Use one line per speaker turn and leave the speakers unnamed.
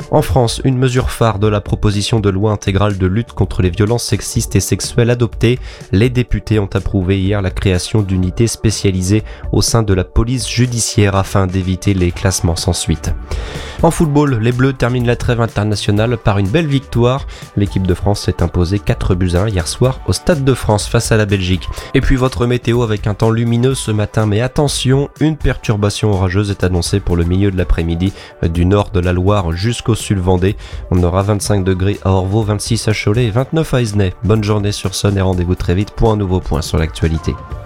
En France, une mesure phare de la proposition de loi intégrale de lutte contre les violences sexistes et sexuelles adoptée, les députés ont approuvé hier la création d'unités spécialisées au sein de la police judiciaire afin d'éviter les classements sans suite. En football, les Bleus terminent la trêve internationale par une belle victoire. L'équipe de France s'est imposée 4-1 hier soir au Stade de France face à la Belgique. Et puis votre météo avec un temps lumineux ce matin, mais attention, une perturbation orageuse est annoncée pour le milieu de l'après-midi du nord de la Loire jusqu'au sud Vendée. On aura 25 degrés à Orvault, 26 à Cholet et 29 à Aizenay. Bonne journée sur Sun et rendez-vous très vite pour un nouveau point sur l'actualité.